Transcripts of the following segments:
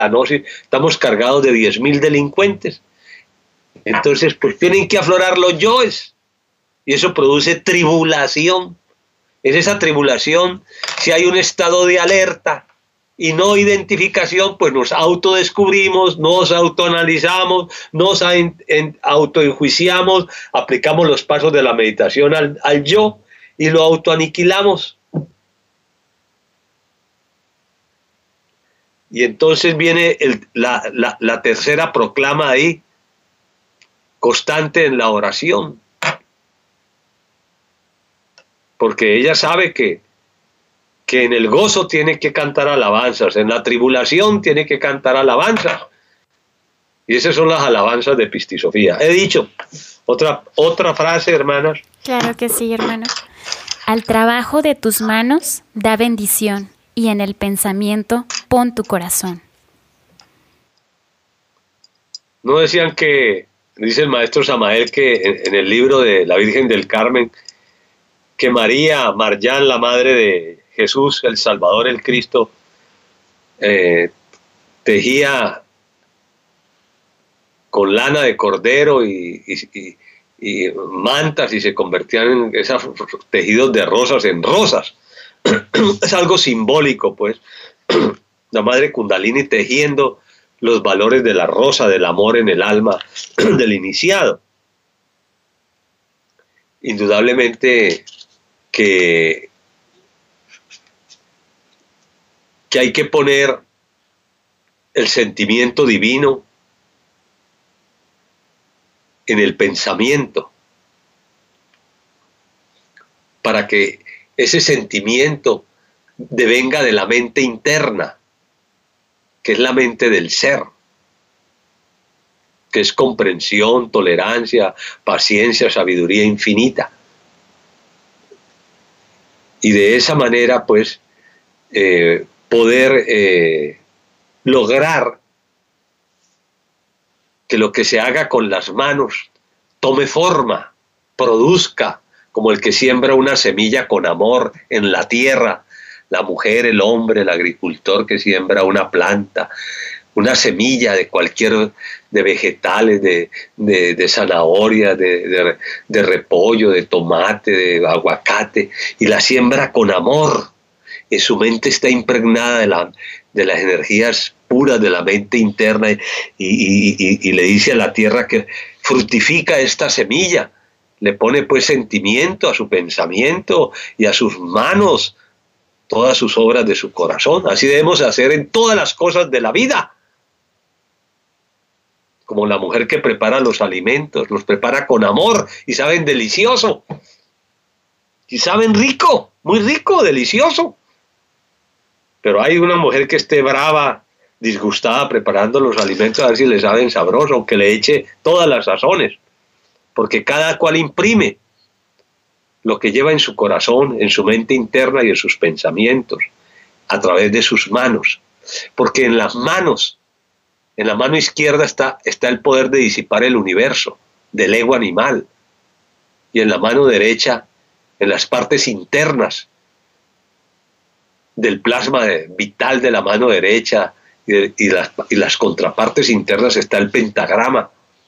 gnosis, estamos cargados de 10.000 delincuentes. Entonces, pues tienen que aflorar los yoes, y eso produce tribulación. En esa tribulación, si hay un estado de alerta y no identificación, pues nos autodescubrimos, nos autoanalizamos, nos autoenjuiciamos, aplicamos los pasos de la meditación al yo y lo autoaniquilamos. Y entonces viene la tercera proclama ahí, constante en la oración. Porque ella sabe que en el gozo tiene que cantar alabanzas, en la tribulación tiene que cantar alabanzas. Y esas son las alabanzas de Pistisofía. He dicho otra frase, hermanas. Claro que sí, hermano. Al trabajo de tus manos da bendición, y en el pensamiento pon tu corazón. No decían que, dice el maestro Samael, que en el libro de la Virgen del Carmen, que María, Marján, la madre de Jesús, el Salvador, el Cristo, tejía con lana de cordero y mantas, y se convertían en esos tejidos de rosas en rosas. Es algo simbólico, pues. La madre Kundalini tejiendo los valores de la rosa, del amor en el alma del iniciado. Indudablemente que hay que poner el sentimiento divino en el pensamiento, para que ese sentimiento devenga de la mente interna, que es la mente del ser, que es comprensión, tolerancia, paciencia, sabiduría infinita. Y de esa manera, pues, poder lograr que lo que se haga con las manos tome forma, produzca, como el que siembra una semilla con amor en la tierra, la mujer, el hombre, el agricultor que siembra una planta, una semilla de cualquier, de vegetales, de zanahoria, de repollo, de tomate, de aguacate, y la siembra con amor. En su mente está impregnada de las energías puras de la mente interna, y le dice a la tierra que fructifica esta semilla, le pone pues sentimiento a su pensamiento y a sus manos, todas sus obras de su corazón. Así debemos hacer en todas las cosas de la vida. Como la mujer que prepara los alimentos, los prepara con amor y saben delicioso. Y saben rico, muy rico, delicioso. Pero hay una mujer que esté brava, disgustada, preparando los alimentos a ver si le saben sabroso, aunque le eche todas las sazones. Porque cada cual imprime lo que lleva en su corazón, en su mente interna y en sus pensamientos, a través de sus manos. Porque en las manos, en la mano izquierda está el poder de disipar el universo, del ego animal. Y en la mano derecha, en las partes internas del plasma vital de la mano derecha y las contrapartes internas, está el pentagrama.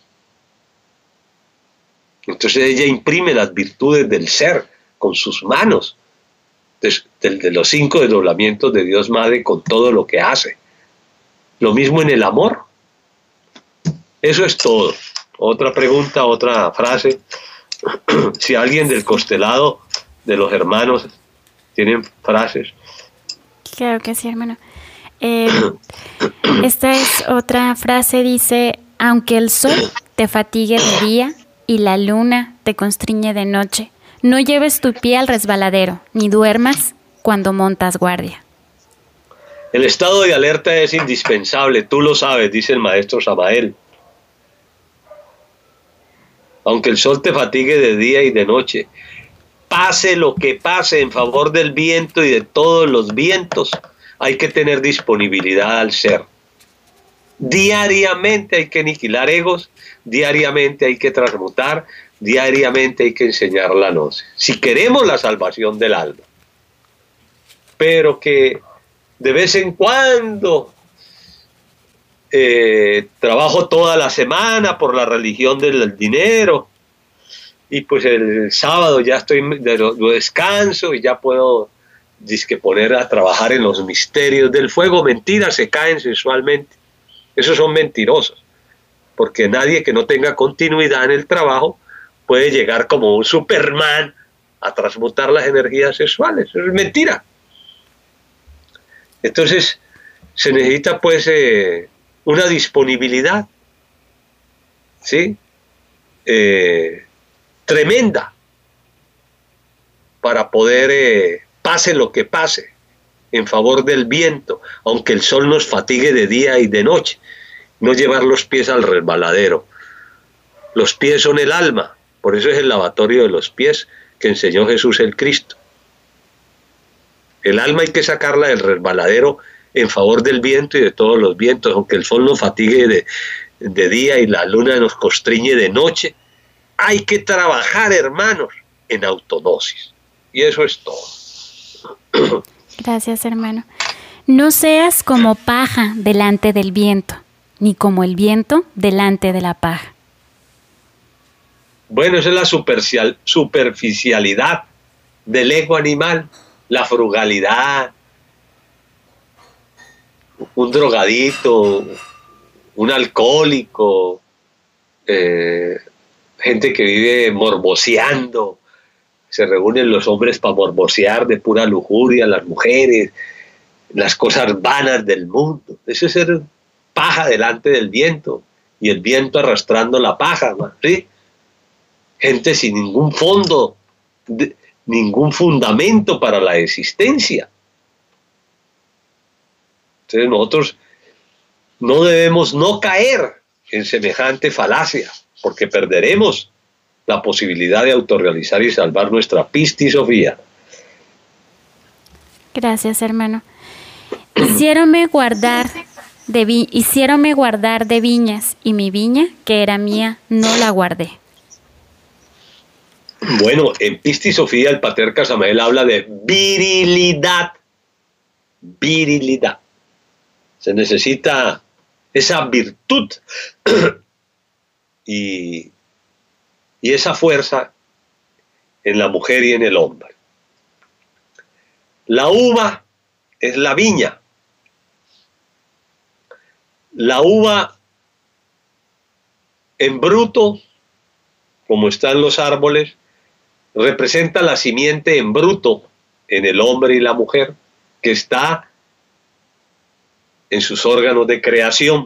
Entonces ella imprime las virtudes del ser con sus manos, de los 5 desdoblamientos de Dios Madre, con todo lo que hace. Lo mismo en el amor. Eso es todo. Otra pregunta, otra frase. Si alguien del constelado de los hermanos tienen frases. Claro que sí, hermano. Esta es otra frase, dice: aunque el sol te fatigue de día y la luna te constriñe de noche, no lleves tu pie al resbaladero, ni duermas cuando montas guardia. El estado de alerta es indispensable, tú lo sabes, dice el maestro Samael. Aunque el sol te fatigue de día y de noche, pase lo que pase en favor del viento y de todos los vientos, hay que tener disponibilidad al ser. Diariamente hay que aniquilar egos, diariamente hay que transmutar, diariamente hay que enseñar la gnosis, si queremos la salvación del alma. Pero que de vez en cuando trabajo toda la semana por la religión del dinero, y pues el sábado ya lo descanso y ya puedo poner a trabajar en los misterios del fuego. Mentira, se caen sensualmente. Esos son mentirosos, porque nadie que no tenga continuidad en el trabajo puede llegar como un Superman a transmutar las energías sexuales. Eso es mentira. Entonces se necesita pues una disponibilidad, ¿sí? Tremenda para poder, pase lo que pase, en favor del viento, aunque el sol nos fatigue de día y de noche, no llevar los pies al resbaladero. Los pies son el alma, por eso es el lavatorio de los pies que enseñó Jesús el Cristo. El alma hay que sacarla del resbaladero en favor del viento y de todos los vientos, aunque el sol nos fatigue de día y la luna nos constriñe de noche. Hay que trabajar, hermanos, en autognosis. Y eso es todo. Gracias, hermano. No seas como paja delante del viento, ni como el viento delante de la paja. Bueno, esa es la superficialidad del ego animal, la frugalidad, un drogadito, un alcohólico, gente que vive morboseando, se reúnen los hombres para morbosear de pura lujuria, las mujeres, las cosas vanas del mundo. Eso es ser paja delante del viento, y el viento arrastrando la paja, ¿sí? Gente sin ningún fondo, ningún fundamento para la existencia. Entonces nosotros no debemos no caer en semejante falacia, porque perderemos la posibilidad de autorrealizar y salvar nuestra pistisofía. Gracias, hermano. Hiciéronme guardar de viñas, y mi viña, que era mía, no la guardé. Bueno, en Pistisofía el patriarca Samael habla de virilidad. Virilidad. Se necesita esa virtud y esa fuerza en la mujer y en el hombre. La uva es la viña. La uva en bruto, como están los árboles, representa la simiente en bruto en el hombre y la mujer, que está en sus órganos de creación.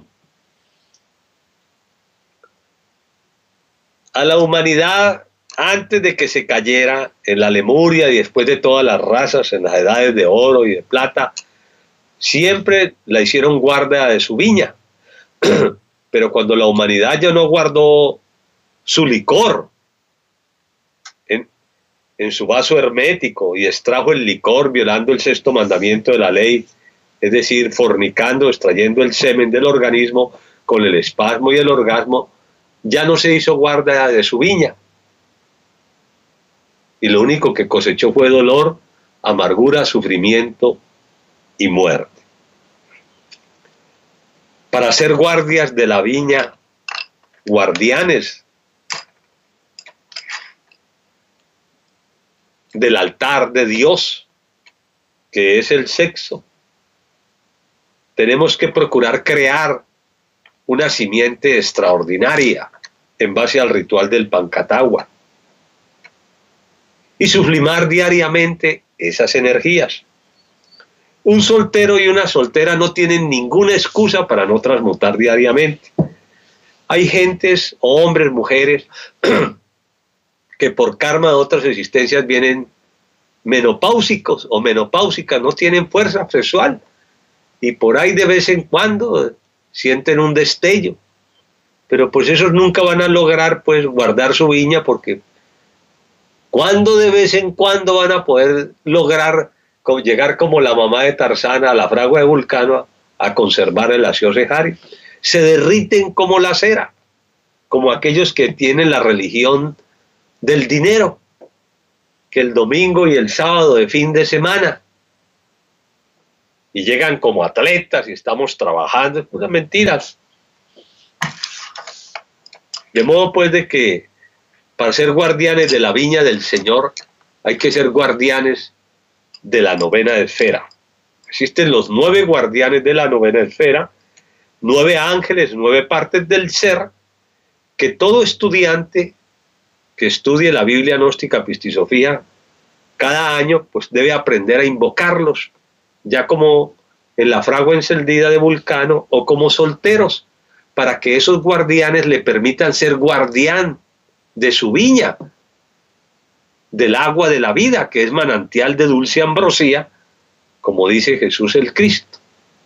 A la humanidad, antes de que se cayera en la Lemuria y después de todas las razas, en las edades de oro y de plata, siempre la hicieron guarda de su viña. Pero cuando la humanidad ya no guardó su licor en su vaso hermético y extrajo el licor violando el 6º mandamiento de la ley, es decir, fornicando, extrayendo el semen del organismo con el espasmo y el orgasmo, ya no se hizo guarda de su viña. Y lo único que cosechó fue dolor, amargura, sufrimiento y muerte. Para ser guardias de la viña, guardianes del altar de Dios, que es el sexo, tenemos que procurar crear una simiente extraordinaria en base al ritual del Pancatagua y sublimar diariamente esas energías. Un soltero y una soltera no tienen ninguna excusa para no transmutar diariamente. Hay gentes, hombres, mujeres, que por karma de otras existencias vienen menopáusicos o menopáusicas, no tienen fuerza sexual, y por ahí de vez en cuando sienten un destello, pero pues esos nunca van a lograr pues guardar su viña, porque ¿cuándo de vez en cuando van a poder lograr llegar como la mamá de Tarzana a la fragua de Vulcano a conservar el asio Sehari? Se derriten como la cera, como aquellos que tienen la religión del dinero, que el domingo y el sábado de fin de semana, y llegan como atletas y estamos trabajando, es puras mentiras. De modo pues de que para ser guardianes de la viña del Señor hay que ser guardianes de la novena esfera. Existen los 9 guardianes de la novena esfera, 9 ángeles, 9 partes del ser, que todo estudiante que estudie la Biblia gnóstica Pistisofía cada año pues debe aprender a invocarlos, ya como en la fragua encendida de Vulcano o como solteros, para que esos guardianes le permitan ser guardián de su viña, del agua de la vida, que es manantial de dulce ambrosía, como dice Jesús el Cristo.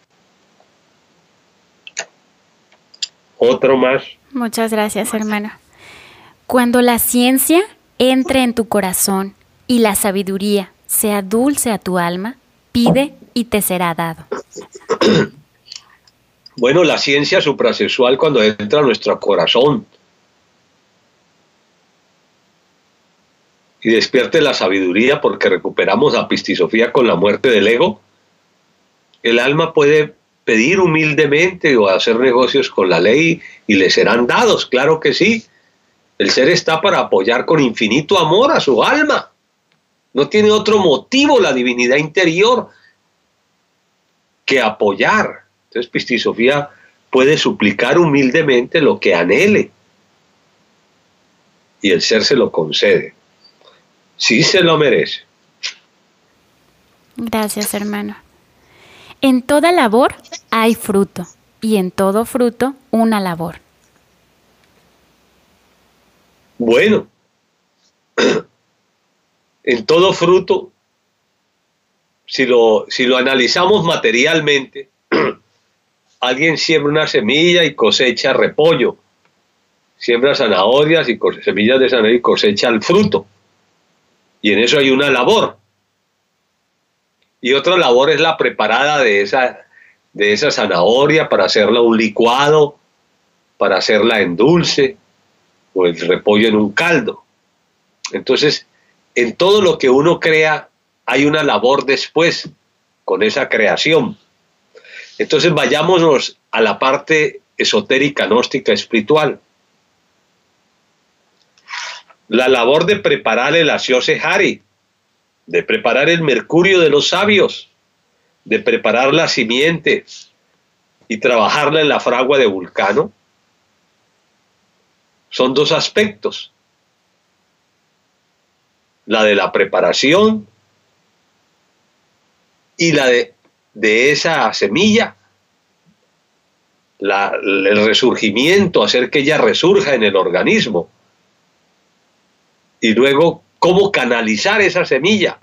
Otro más. Muchas gracias, hermano. Cuando la ciencia entre en tu corazón y la sabiduría sea dulce a tu alma, pide y te será dado. Bueno, la ciencia suprasexual cuando entra a nuestro corazón y despierte la sabiduría porque recuperamos la Pistisofía con la muerte del ego, el alma puede pedir humildemente o hacer negocios con la ley y le serán dados, claro que sí. El ser está para apoyar con infinito amor a su alma. No tiene otro motivo la divinidad interior que apoyar. Entonces Pistisofía puede suplicar humildemente lo que anhele y el ser se lo concede. Sí se lo merece. Gracias, hermano. En toda labor hay fruto y en todo fruto una labor. Bueno, en todo fruto, si lo analizamos materialmente, alguien siembra una semilla y cosecha repollo, siembra zanahorias y semillas de zanahoria y cosecha el fruto. Y en eso hay una labor. Y otra labor es la preparada de esa zanahoria para hacerla un licuado, para hacerla en dulce, o el repollo en un caldo. Entonces, en todo lo que uno crea, hay una labor después con esa creación. Entonces, vayámonos a la parte esotérica, gnóstica, espiritual. La labor de preparar el Asiose Hari, de preparar el mercurio de los sabios, de preparar la simiente y trabajarla en la fragua de Vulcano, son 2 aspectos. La de la preparación y la de esa semilla, el resurgimiento, hacer que ella resurja en el organismo. Y luego, ¿cómo canalizar esa semilla?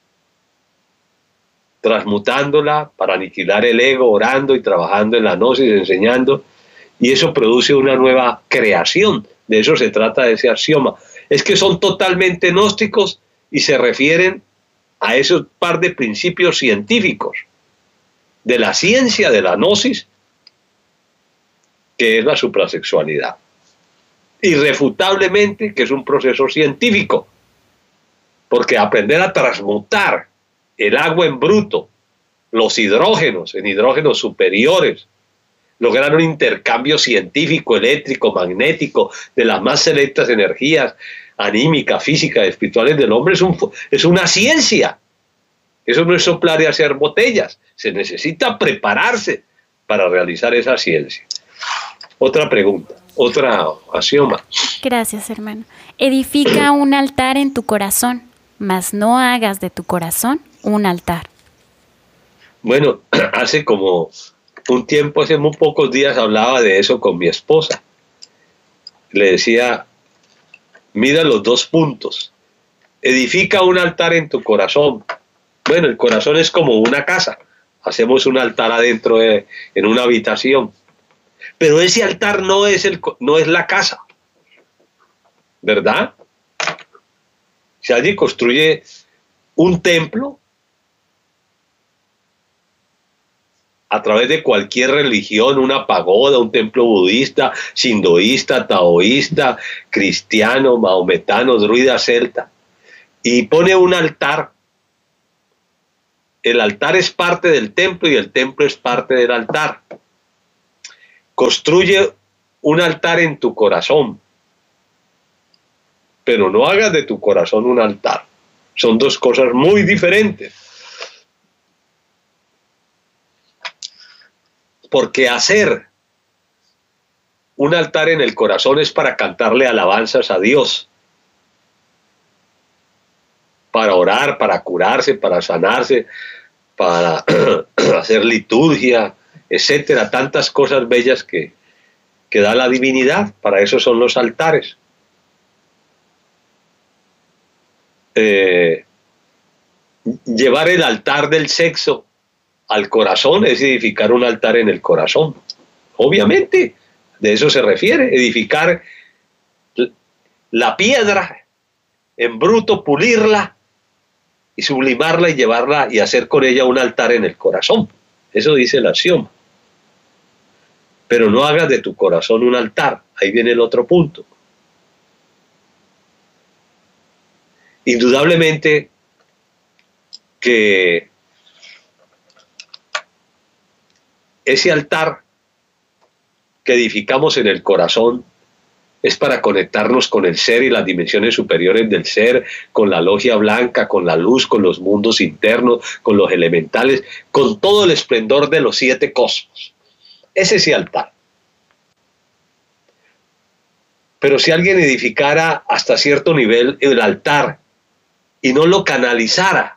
Transmutándola para aniquilar el ego, orando y trabajando en la gnosis, enseñando. Y eso produce una nueva creación. De eso se trata ese axioma. Es que son totalmente gnósticos y se refieren a esos par de principios científicos de la ciencia de la gnosis, que es la suprasexualidad. Irrefutablemente que es un proceso científico, porque aprender a transmutar el agua en bruto, los hidrógenos en hidrógenos superiores, lograr un intercambio científico, eléctrico, magnético de las más selectas energías anímicas, físicas, espirituales del hombre, es una ciencia. Eso no es soplar y hacer botellas. Se necesita prepararse para realizar esa ciencia. Otra pregunta, otra axioma. Gracias, hermano. Edifica un altar en tu corazón, mas no hagas de tu corazón un altar. Bueno, hace como un tiempo, hace muy pocos días, hablaba de eso con mi esposa. Le decía, mira los 2 puntos. Edifica un altar en tu corazón. Bueno, el corazón es como una casa. Hacemos un altar adentro en una habitación. Pero ese altar no es la casa. ¿Verdad? Si alguien construye un templo, a través de cualquier religión, una pagoda, un templo budista, sindoísta, taoísta, cristiano, maometano, druida, celta, y pone un altar, el altar es parte del templo y el templo es parte del altar. Construye un altar en tu corazón, pero no hagas de tu corazón un altar. Son dos cosas muy diferentes. Porque hacer un altar en el corazón es para cantarle alabanzas a Dios, para orar, para curarse, para sanarse, para hacer liturgia, etcétera, tantas cosas bellas que da la divinidad. Para eso son los altares. Llevar el altar del sexo al corazón es edificar un altar en el corazón. Obviamente, de eso se refiere, edificar la piedra en bruto, pulirla y sublimarla y llevarla y hacer con ella un altar en el corazón. Eso dice el axioma. Pero no hagas de tu corazón un altar. Ahí viene el otro punto. Indudablemente que ese altar que edificamos en el corazón es para conectarnos con el ser y las dimensiones superiores del ser, con la logia blanca, con la luz, con los mundos internos, con los elementales, con todo el esplendor de los 7 cosmos. Ese es el altar. Pero si alguien edificara hasta cierto nivel el altar y no lo canalizara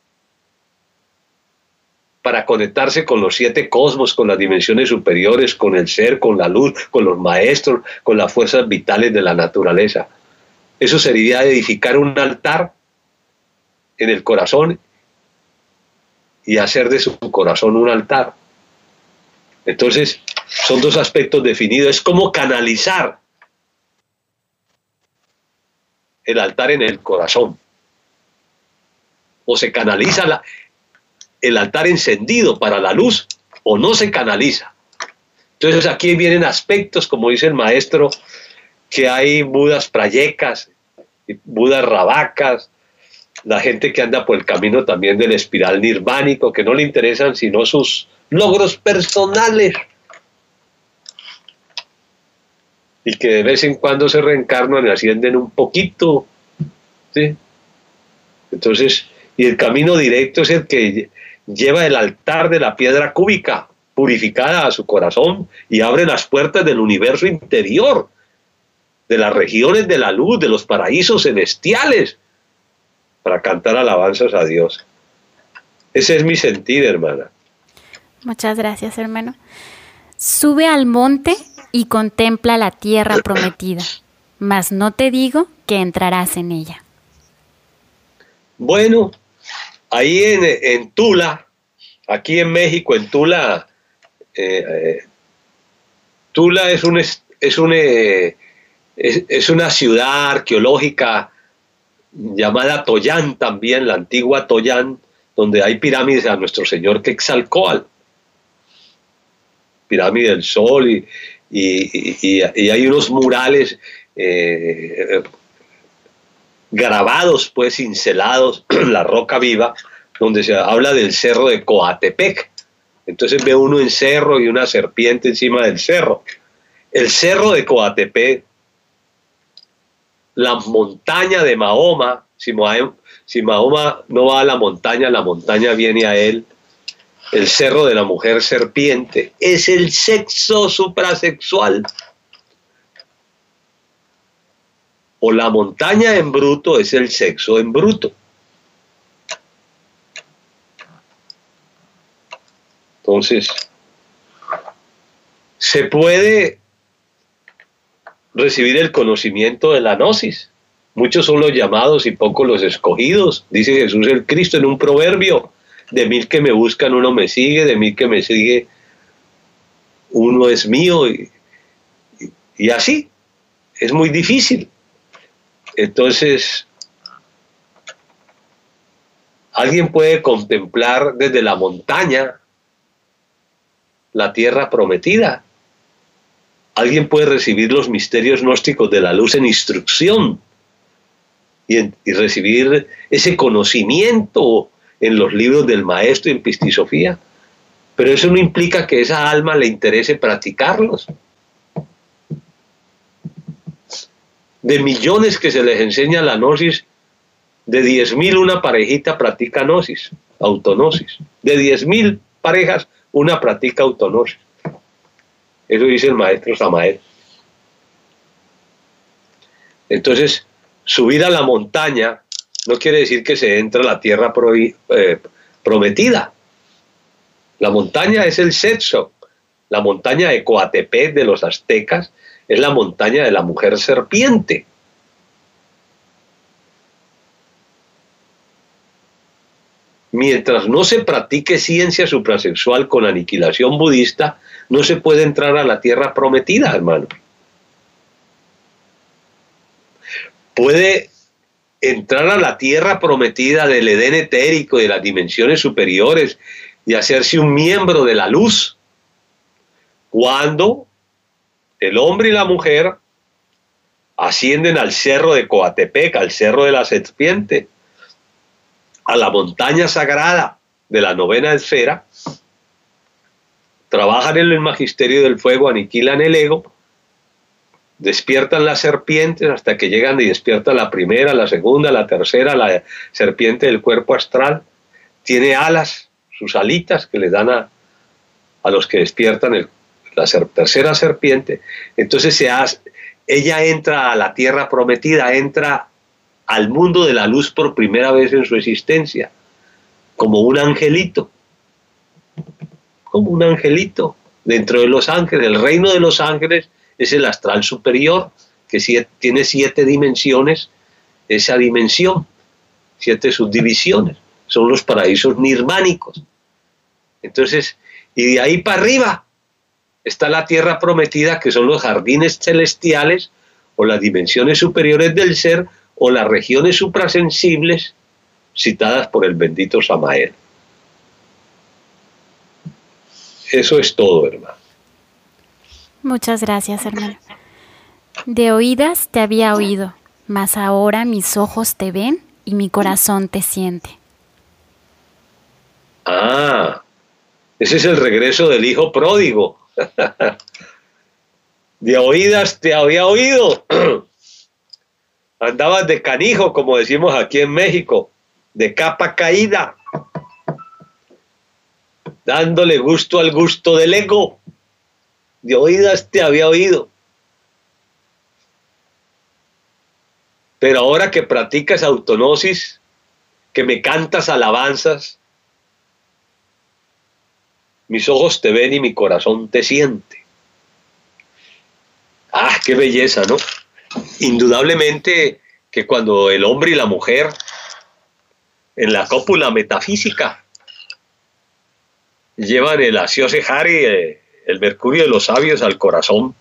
para conectarse con los 7 cosmos, con las dimensiones superiores, con el ser, con la luz, con los maestros, con las fuerzas vitales de la naturaleza, eso sería edificar un altar en el corazón y hacer de su corazón un altar. Entonces, son 2 aspectos definidos. Es como canalizar el altar en el corazón. O se canaliza el altar encendido para la luz, o no se canaliza. Entonces aquí vienen aspectos, como dice el maestro, que hay budas prayecas, budas rabacas, la gente que anda por el camino también del espiral nirvánico, que no le interesan sino sus logros personales, y que de vez en cuando se reencarnan y ascienden un poquito, ¿sí? Entonces, y el camino directo es el que lleva el altar de la piedra cúbica purificada a su corazón y abre las puertas del universo interior, de las regiones de la luz, de los paraísos celestiales, para cantar alabanzas a Dios. Ese es mi sentir, hermana. Muchas gracias, hermano. Sube al monte y contempla la tierra prometida, mas no te digo que entrarás en ella. Bueno, ahí en Tula, aquí en México, en Tula, Tula es una ciudad arqueológica llamada Toyán también, la antigua Toyán, donde hay pirámides a nuestro señor Quetzalcóatl, pirámide del Sol, y hay unos murales grabados, pues cincelados en la roca viva, donde se habla del cerro de Coatepec. Entonces ve uno un cerro y una serpiente encima del cerro. El cerro de Coatepec, la montaña de Mahoma, si Mahoma no va a la montaña viene a él. El cerro de la mujer serpiente es el sexo suprasexual. O la montaña en bruto es el sexo en bruto. Entonces, se puede recibir el conocimiento de la gnosis. Muchos son los llamados y pocos los escogidos, dice Jesús el Cristo en un proverbio: de 1000 que me buscan uno me sigue, de 1000 que me sigue uno es mío, y así. Es muy difícil. Entonces, alguien puede contemplar desde la montaña la tierra prometida. Alguien puede recibir los misterios gnósticos de la luz en instrucción y recibir ese conocimiento en los libros del maestro y en Pistisofía, pero eso no implica que esa alma le interese practicarlos. De millones que se les enseña la gnosis, de 10.000 una parejita practica gnosis, autognosis. De 10.000 parejas, una practica autognosis. Eso dice el maestro Samael. Entonces, subir a la montaña no quiere decir que se entra a la tierra prometida. La montaña es el sexo. La montaña de Coatepec de los aztecas es la montaña de la mujer serpiente. Mientras no se practique ciencia suprasexual con aniquilación budista, no se puede entrar a la tierra prometida, hermano. Puede entrar a la tierra prometida del Edén etérico, de las dimensiones superiores, y hacerse un miembro de la luz, cuando el hombre y la mujer ascienden al cerro de Coatepec, al cerro de la serpiente, a la montaña sagrada de la novena esfera, trabajan en el magisterio del fuego, aniquilan el ego, despiertan las serpientes hasta que llegan y despiertan la primera, la segunda, la tercera, la serpiente del cuerpo astral. Tiene alas, sus alitas que le dan a los que despiertan la tercera serpiente. Entonces ella entra a la tierra prometida, entra al mundo de la luz por primera vez en su existencia, como un angelito. Como un angelito dentro de los ángeles. El reino de los ángeles es el astral superior, que tiene 7 dimensiones. Esa dimensión, 7 subdivisiones, son los paraísos nirvánicos. Entonces, y de ahí para arriba está la tierra prometida, que son los jardines celestiales o las dimensiones superiores del ser o las regiones suprasensibles citadas por el bendito Samael. Eso es todo, hermano. Muchas gracias, hermano. De oídas te había oído, mas ahora mis ojos te ven y mi corazón te siente. Ah, ese es el regreso del hijo pródigo. De oídas te había oído. Andabas de canijo, como decimos aquí en México, de capa caída, dándole gusto al gusto del ego. De oídas te había oído. Pero ahora que practicas autognosis, que me cantas alabanzas, mis ojos te ven y mi corazón te siente. ¡Ah, qué belleza!, ¿no? Indudablemente que cuando el hombre y la mujer en la cópula metafísica llevan el Asiose Hari, el mercurio de los sabios, al corazón,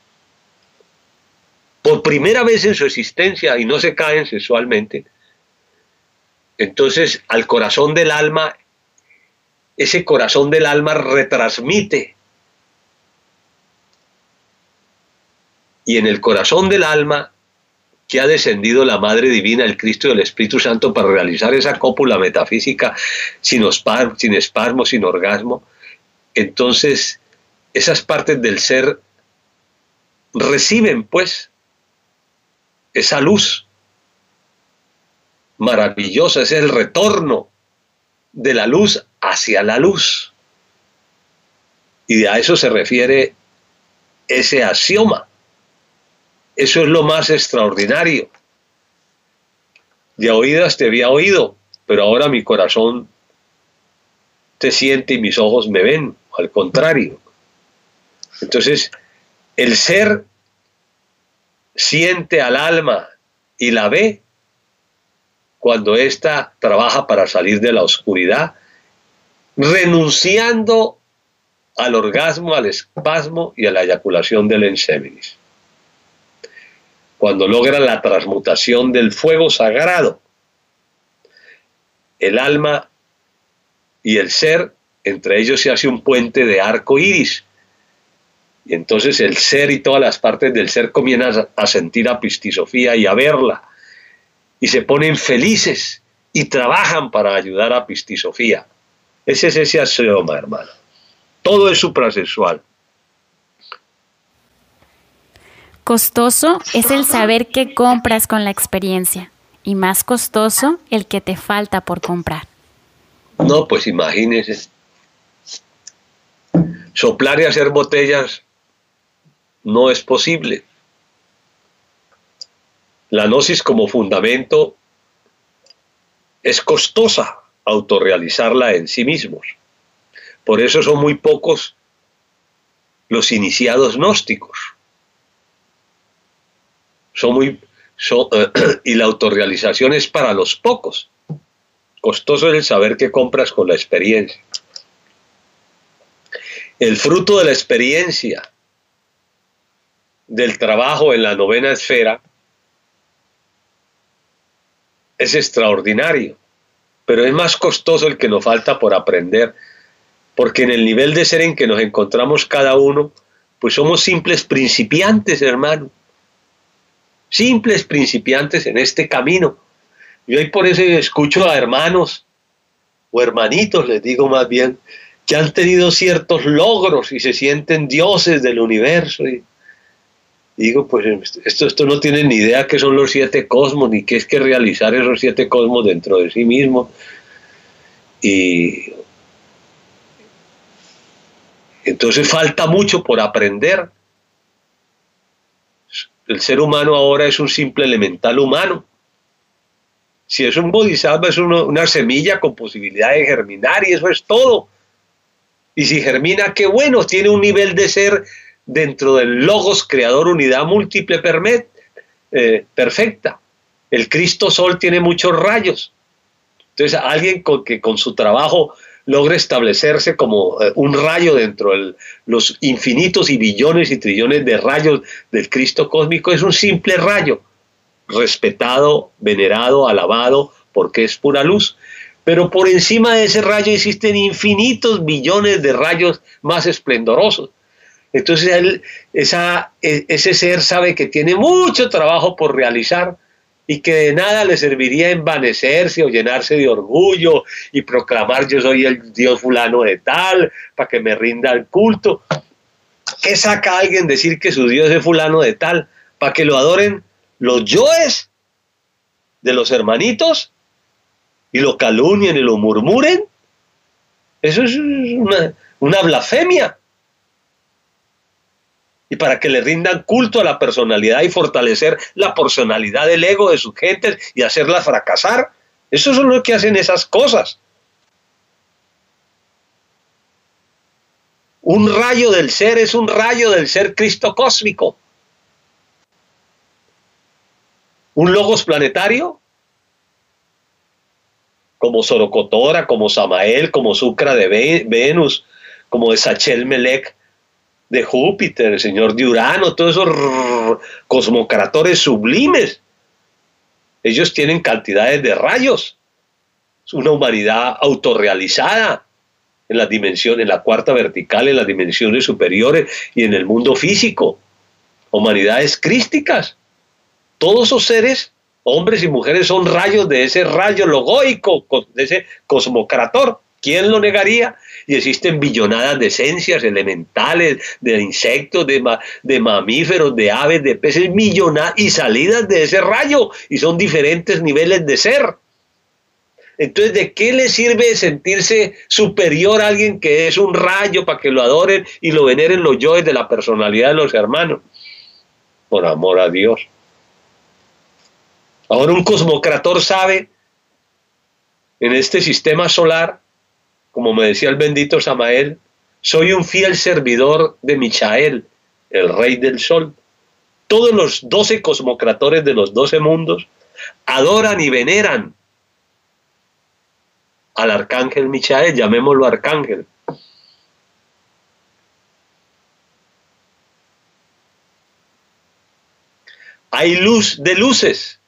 por primera vez en su existencia, y no se caen sexualmente, entonces al corazón del alma, ese corazón del alma retransmite, y en el corazón del alma que ha descendido la Madre Divina, el Cristo y el Espíritu Santo para realizar esa cópula metafísica sin espasmo, sin orgasmo, entonces esas partes del ser reciben pues esa luz maravillosa, ese es el retorno de la luz hacia la luz. Y a eso se refiere ese axioma. Eso es lo más extraordinario. De oídas te había oído, pero ahora mi corazón te siente y mis ojos me ven, al contrario. Entonces, el ser siente al alma y la ve cuando ésta trabaja para salir de la oscuridad, renunciando al orgasmo, al espasmo y a la eyaculación del enseminis. Cuando logra la transmutación del fuego sagrado, el alma y el ser, entre ellos se hace un puente de arco iris. Y entonces el ser y todas las partes del ser comienzan a sentir a Pistisofía y a verla. Y se ponen felices y trabajan para ayudar a Pistisofía. Ese es ese axioma, hermano. Todo es suprasexual. Costoso es el saber que compras con la experiencia y más costoso el que te falta por comprar. No, pues imagínese. Soplar y hacer botellas no es posible. La gnosis como fundamento es costosa autorrealizarla en sí mismos. Por eso son muy pocos los iniciados gnósticos. Y la autorrealización es para los pocos. Costoso es el saber que compras con la experiencia. El fruto de la experiencia, del trabajo en la novena esfera, es extraordinario, pero es más costoso el que nos falta por aprender, porque en el nivel de ser en que nos encontramos cada uno, pues somos simples principiantes, hermano. Simples principiantes en este camino. Y hoy por eso escucho a hermanos, o hermanitos, les digo más bien, que han tenido ciertos logros y se sienten dioses del universo. Y digo, pues esto no tienen ni idea qué son los 7 cosmos, ni qué es que realizar esos 7 cosmos dentro de sí mismo. Y entonces falta mucho por aprender. El ser humano ahora es un simple elemental humano. Si es un bodhisattva, es una semilla con posibilidad de germinar y eso es todo. Y si germina, qué bueno, tiene un nivel de ser dentro del Logos, creador, unidad múltiple, perfecta. El Cristo Sol tiene muchos rayos. Entonces, alguien que con su trabajo logre establecerse como un rayo dentro de los infinitos y billones y trillones de rayos del Cristo cósmico, es un simple rayo, respetado, venerado, alabado, porque es pura luz. Pero por encima de ese rayo existen infinitos billones de rayos más esplendorosos. Entonces ese ser sabe que tiene mucho trabajo por realizar y que de nada le serviría envanecerse o llenarse de orgullo y proclamar yo soy el Dios fulano de tal para que me rinda el culto. ¿Qué saca a alguien decir que su Dios es fulano de tal? ¿Para que lo adoren los yoes de los hermanitos y lo calumnien y lo murmuren? Eso es una blasfemia. Y para que le rindan culto a la personalidad y fortalecer la personalidad del ego de sus gentes y hacerlas fracasar. Eso es lo que hacen esas cosas. Un rayo del ser es un rayo del ser Cristo cósmico. Un logos planetario, como Sorocotora, como Samael, como Sucra de Venus, como Esachel Melech de Júpiter, el señor de Urano, todos esos cosmocratores sublimes. Ellos tienen cantidades de rayos. Es una humanidad autorrealizada en las dimensiones, en la cuarta vertical, en las dimensiones superiores y en el mundo físico. Humanidades crísticas. Todos esos seres, hombres y mujeres, son rayos de ese rayo logoico, de ese cosmocrator. ¿Quién lo negaría? Y existen billonadas de esencias elementales, de insectos, de mamíferos, de aves, de peces, millonadas y salidas de ese rayo, y son diferentes niveles de ser. Entonces, ¿de qué le sirve sentirse superior a alguien que es un rayo para que lo adoren y lo veneren los yoes de la personalidad de los hermanos? Por amor a Dios. Ahora un cosmocrator sabe, en este sistema solar, como me decía el bendito Samael, soy un fiel servidor de Michael, el rey del sol. Todos los 12 cosmocratores de los 12 mundos adoran y veneran al arcángel Michael, llamémoslo arcángel. Hay luz de luces,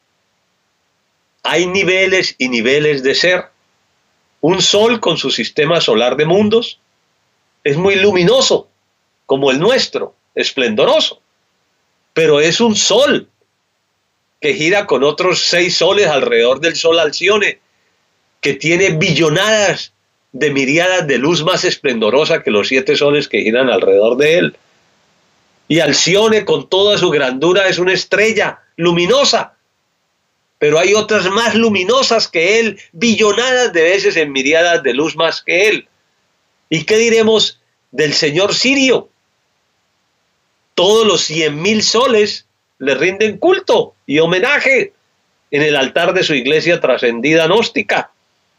hay niveles y niveles de ser. Un sol con su sistema solar de mundos es muy luminoso, como el nuestro, esplendoroso, pero es un sol. que gira con otros 6 soles alrededor del sol Alcione, que tiene billonadas de miríadas de luz más esplendorosa que los 7 soles que giran alrededor de él. Y Alcione, con toda su grandura, es una estrella luminosa, pero hay otras más luminosas que él, billonadas de veces en miríadas de luz más que él. ¿Y qué diremos del señor Sirio? Todos los 100.000 soles le rinden culto y homenaje en el altar de su iglesia trascendida gnóstica.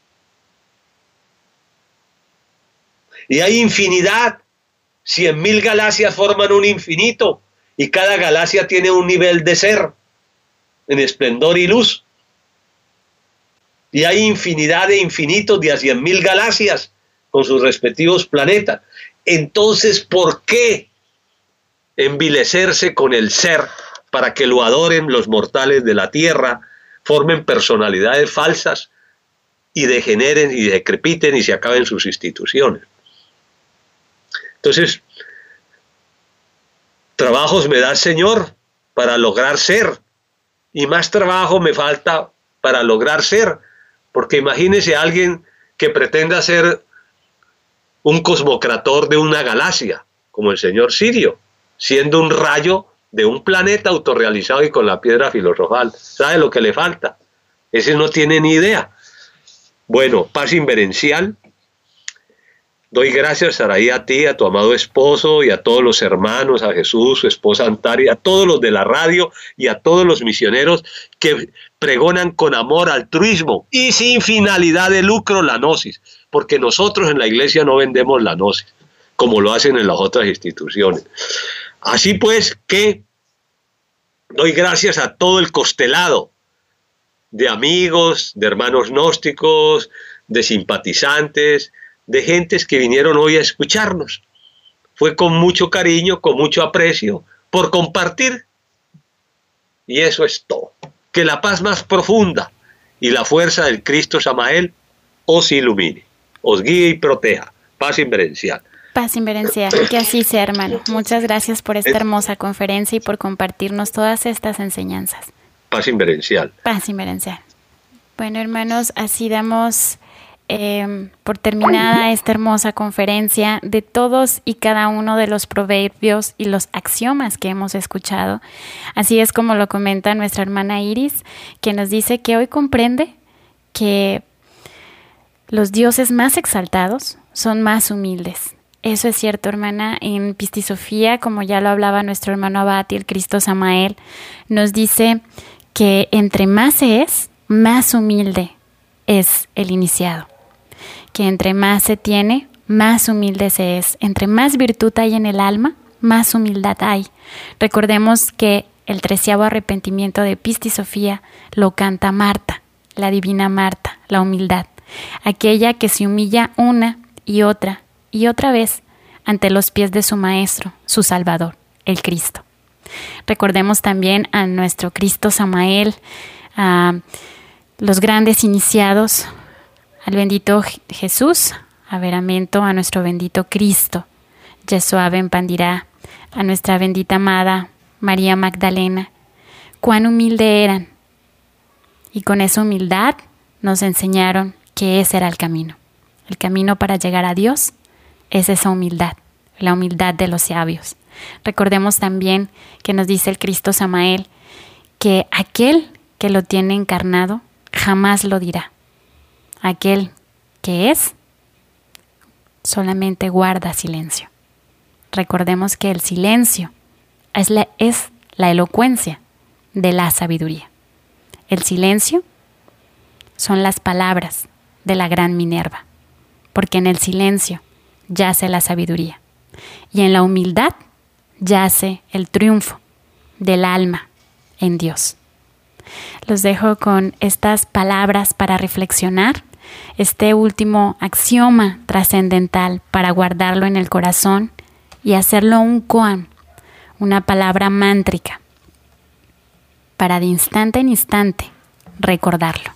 Y hay infinidad. 100.000 galaxias forman un infinito y cada galaxia tiene un nivel de ser en esplendor y luz. Y hay infinidad de infinitos de a 100.000 galaxias con sus respectivos planetas. Entonces, ¿por qué envilecerse con el ser para que lo adoren los mortales de la tierra, formen personalidades falsas y degeneren y decrepiten y se acaben sus instituciones? Entonces, trabajos me da el Señor para lograr ser, y más trabajo me falta para lograr ser, porque imagínese a alguien que pretenda ser un cosmocrator de una galaxia, como el señor Sirio, siendo un rayo de un planeta autorrealizado y con la piedra filosofal. ¿Sabe lo que le falta? Ese no tiene ni idea. Bueno, paz inverencial. Doy gracias, Saraí, a ti, a tu amado esposo y a todos los hermanos, a Jesús, su esposa Antari, a todos los de la radio y a todos los misioneros que pregonan con amor, altruismo y sin finalidad de lucro la gnosis, porque nosotros en la iglesia no vendemos la gnosis, como lo hacen en las otras instituciones. Así pues que doy gracias a todo el constelado de amigos, de hermanos gnósticos, de simpatizantes, de gentes que vinieron hoy a escucharnos. Fue con mucho cariño, con mucho aprecio, por compartir. Y eso es todo. Que la paz más profunda y la fuerza del Cristo Samael os ilumine, os guíe y proteja. Paz inverencial. Paz inverencial, que así sea, hermano. Muchas gracias por esta hermosa conferencia y por compartirnos todas estas enseñanzas. Paz inverencial. Paz inverencial. Bueno, hermanos, así damos por terminada esta hermosa conferencia de todos y cada uno de los proverbios y los axiomas que hemos escuchado. Así es como lo comenta nuestra hermana Iris, que nos dice que hoy comprende que los dioses más exaltados son más humildes. Eso es cierto, hermana. En Pistisofía, como ya lo hablaba nuestro hermano Abad y el Cristo Samael, nos dice que entre más se es, más humilde es el iniciado. Que entre más se tiene, más humilde se es. Entre más virtud hay en el alma, más humildad hay. Recordemos que el 13º arrepentimiento de Pistisofía lo canta Marta, la divina Marta, la humildad. Aquella que se humilla una y otra vez ante los pies de su Maestro, su Salvador, el Cristo. Recordemos también a nuestro Cristo Samael, a los grandes iniciados, al bendito Jesús, a Veramento, a nuestro bendito Cristo, Yeshua ben Pandirá, a nuestra bendita amada María Magdalena. Cuán humilde eran, y con esa humildad nos enseñaron que ese era el camino. El camino para llegar a Dios es esa humildad, la humildad de los sabios. Recordemos también que nos dice el Cristo Samael que aquel que lo tiene encarnado jamás lo dirá. Aquel que es, solamente guarda silencio. Recordemos que el silencio es la elocuencia de la sabiduría. El silencio son las palabras de la gran Minerva, porque en el silencio yace la sabiduría y en la humildad yace el triunfo del alma en Dios. Los dejo con estas palabras para reflexionar, este último axioma trascendental para guardarlo en el corazón y hacerlo un koan, una palabra mántrica, para de instante en instante recordarlo.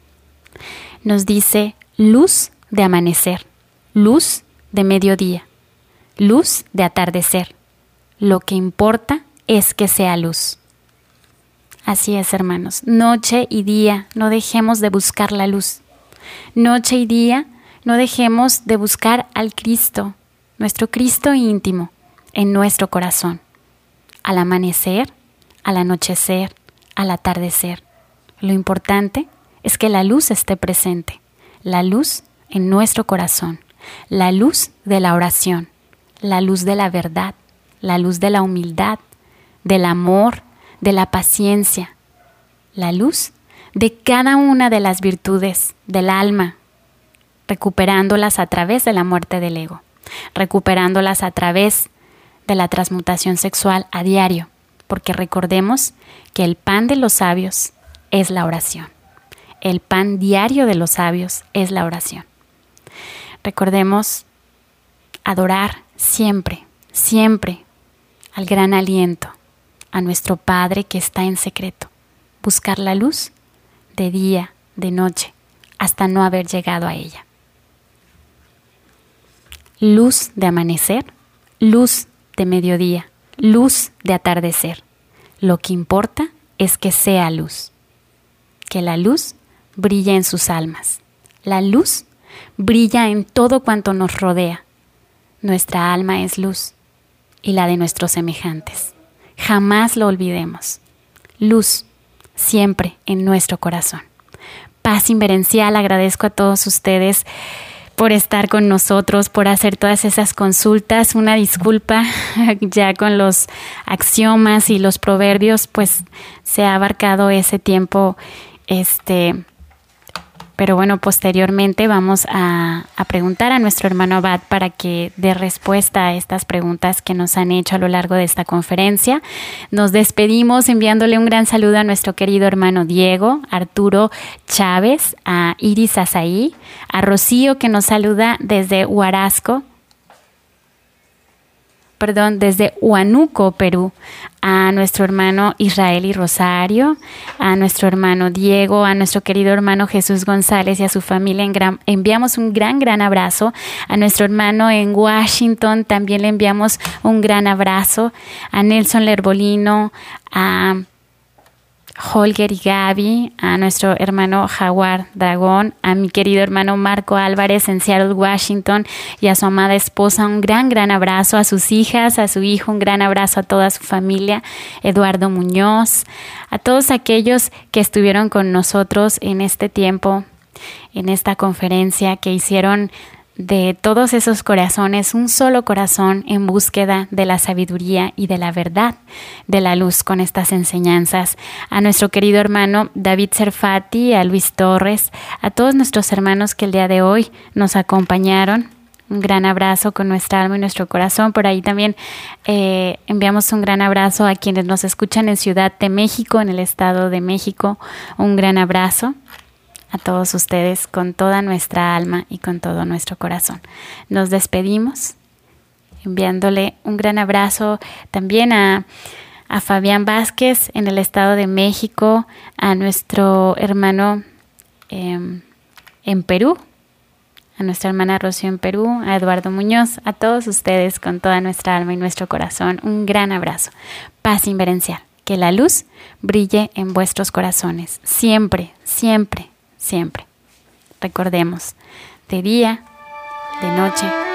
Nos dice luz de amanecer, luz de mediodía, luz de atardecer. Lo que importa es que sea luz. Así es, hermanos. Noche y día no dejemos de buscar la luz. Noche y día no dejemos de buscar al Cristo, nuestro Cristo íntimo, en nuestro corazón. Al amanecer, al anochecer, al atardecer. Lo importante es que la luz esté presente. La luz en nuestro corazón. La luz de la oración. La luz de la verdad. La luz de la humildad. Del amor. De la paciencia, la luz de cada una de las virtudes del alma, recuperándolas a través de la muerte del ego, recuperándolas a través de la transmutación sexual a diario, porque recordemos que el pan de los sabios es la oración. El pan diario de los sabios es la oración. Recordemos adorar siempre, siempre al gran aliento, a nuestro Padre que está en secreto, buscar la luz de día, de noche, hasta no haber llegado a ella. Luz de amanecer, luz de mediodía, luz de atardecer. Lo que importa es que sea luz, que la luz brilla en sus almas. La luz brilla en todo cuanto nos rodea. Nuestra alma es luz y la de nuestros semejantes. Jamás lo olvidemos. Luz, siempre en nuestro corazón. Paz inverencial, agradezco a todos ustedes por estar con nosotros, por hacer todas esas consultas. Una disculpa, ya con los axiomas y los proverbios, pues se ha abarcado ese tiempo, pero bueno, posteriormente vamos a preguntar a nuestro hermano Abad para que dé respuesta a estas preguntas que nos han hecho a lo largo de esta conferencia. Nos despedimos enviándole un gran saludo a nuestro querido hermano Diego, Arturo Chávez, a Iris Azaí, a Rocío que nos saluda desde desde Huánuco, Perú, a nuestro hermano Israel y Rosario, a nuestro hermano Diego, a nuestro querido hermano Jesús González y a su familia. Enviamos un gran abrazo. A nuestro hermano en Washington también le enviamos un gran abrazo. A Nelson Lerbolino, a Holger y Gaby, a nuestro hermano Jaguar Dragón, a mi querido hermano Marco Álvarez en Seattle, Washington, y a su amada esposa un gran abrazo, a sus hijas, a su hijo, un gran abrazo a toda su familia, Eduardo Muñoz, a todos aquellos que estuvieron con nosotros en este tiempo, en esta conferencia, que hicieron de todos esos corazones un solo corazón en búsqueda de la sabiduría y de la verdad, de la luz con estas enseñanzas. A nuestro querido hermano David Serfati, a Luis Torres, a todos nuestros hermanos que el día de hoy nos acompañaron. Un gran abrazo con nuestra alma y nuestro corazón. Por ahí también enviamos un gran abrazo a quienes nos escuchan en Ciudad de México, en el Estado de México. Un gran abrazo a todos ustedes con toda nuestra alma y con todo nuestro corazón. Nos despedimos enviándole un gran abrazo también a Fabián Vázquez en el Estado de México, a nuestro hermano en Perú, a nuestra hermana Rocío en Perú, a Eduardo Muñoz, a todos ustedes con toda nuestra alma y nuestro corazón. Un gran abrazo. Paz inverencial. Que la luz brille en vuestros corazones. Siempre, siempre. Siempre. Recordemos, de día, de noche,